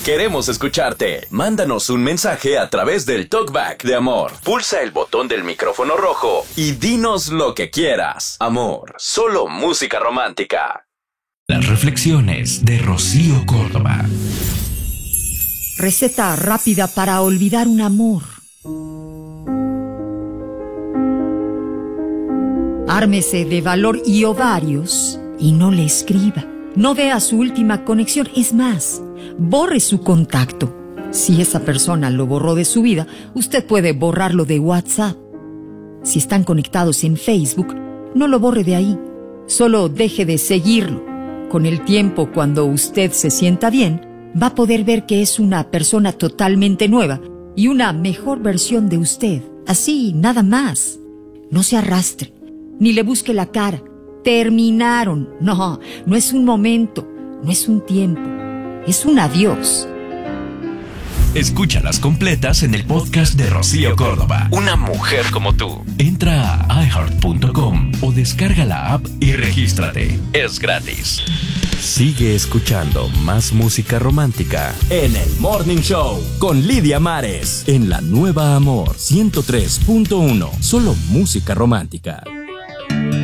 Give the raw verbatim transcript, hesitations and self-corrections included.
Queremos escucharte. Mándanos un mensaje a través del Talkback de Amor. Pulsa el botón del micrófono rojo y dinos lo que quieras. Amor, solo música romántica. Las reflexiones de Rocío Córdoba. Receta rápida para olvidar un amor. Ármese de valor y ovarios y no le escriba. No vea su última conexión. Es más, borre su contacto. Si esa persona lo borró de su vida, usted puede borrarlo de WhatsApp. Si están conectados en Facebook, no lo borre de ahí. Solo deje de seguirlo. Con el tiempo, cuando usted se sienta bien, va a poder ver que es una persona totalmente nueva y una mejor versión de usted. Así, nada más. No se arrastre, ni le busque la cara. Terminaron. No, no es un momento, no es un tiempo, es un adiós. Escúchalas completas en el podcast de Rocío Córdoba. Una mujer como tú. Entra a i heart punto com o descarga la app y regístrate. Es gratis. Sigue escuchando más música romántica en el Morning Show con Lidia Mares en la Nueva Amor ciento tres punto uno. Solo música romántica.